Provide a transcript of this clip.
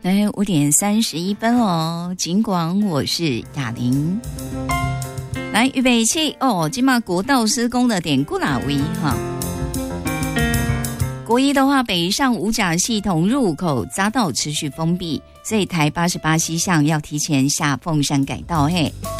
5:31哦。尽管我是雅玲，来预备起哦。今嘛国道施工的点过哪位哈？国一的话，北上五甲系统入口匝道持续封闭，所以台88西向要提前下凤山改道嘿。